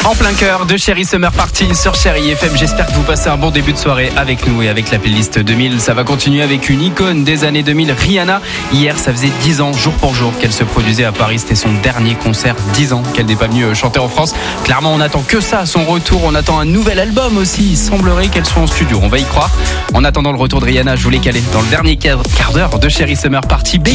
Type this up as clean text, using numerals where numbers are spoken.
En plein cœur de Chérie Summer Party sur Chérie FM. J'espère que vous passez un bon début de soirée avec nous et avec la playlist 2000. Ça va continuer avec une icône des années 2000, Rihanna. Hier, ça faisait 10 ans, jour pour jour, qu'elle se produisait à Paris. C'était son dernier concert. 10 ans qu'elle n'est pas venue chanter en France. Clairement, on attend que ça, son retour. On attend un nouvel album aussi. Il semblerait qu'elle soit en studio. On va y croire. En attendant le retour de Rihanna, je voulais caler dans le dernier quart d'heure de Chérie Summer Party.